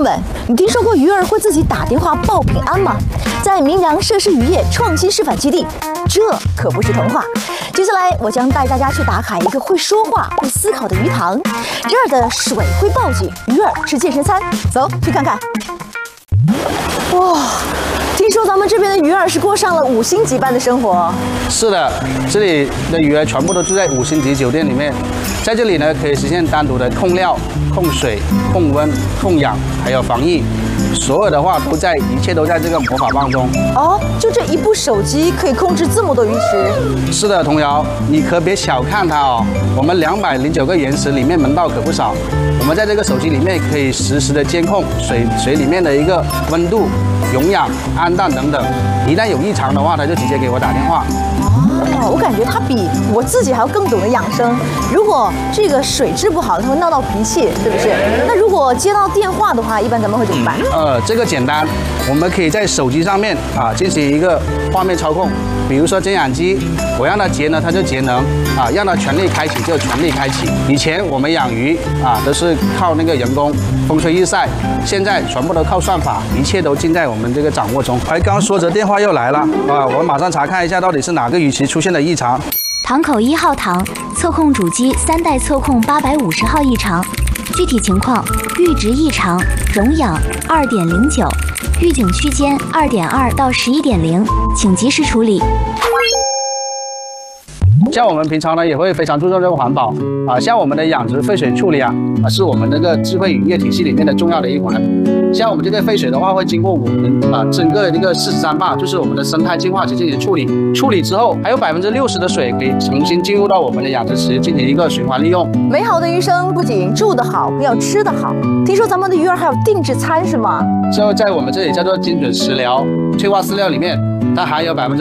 们，你听说过鱼儿会自己打电话报平安吗？在明良设施渔业创新示范基地，这可不是童话。接下来，我将带大家去打卡一个会说话、会思考的鱼塘。这儿的水会报警，鱼儿是健身餐。走，去看看。哇！听说咱们这边的鱼儿是过上了5星级般的生活。 是的，这里的鱼儿全部都住在5星级酒店里面，在这里呢可以实现单独的控料、控水、控温、控氧，还有防疫，所有的话一切都在这个魔法棒中。哦， 就这一部手机可以控制这么多鱼池？ 是的，童瑶，你可别小看它哦。我们209个原石里面门道可不少，我们在这个手机里面可以实时的监控水里面的一个温度、溶氧、氨氮等等，一旦有异常的话，它就直接给我打电话。 哦，我感觉它比我自己还要更懂得养生。如果这个水质不好，它会闹到脾气，是不是？那如果接到电话的话，一般咱们会怎么办？ 这个简单，我们可以在手机上面进行一个画面操控。比如说煎养鸡，我让它节能，它就节能让它全力开启就全力开启。以前我们养鱼都是靠那个人工风吹日晒，现在全部都靠算法，一切都尽在我们这个掌握中。哎，刚说着电话又来了我们马上查看一下到底是哪个鱼池出现了异常。 塘口1号塘测控主机3代测控850号异常，具体情况：阈值异常，溶氧2.09，预警区间2.2到11.0，请及时处理。 像我们平常呢也会非常注重这个环保像我们的养殖废水处理是我们这个智慧渔业体系里面的重要的一环。像我们这个废水的话，会经过我们整个这个43坝，就是我们的生态净化池进行处理。处理之后，还有60%的水可以重新进入到我们的养殖池进行一个循环利用。 美好的鱼生不仅住得好，更要吃得好。听说咱们的鱼儿还有定制餐是吗？ 就在我们这里叫做精准食疗，催化饲料里面它含有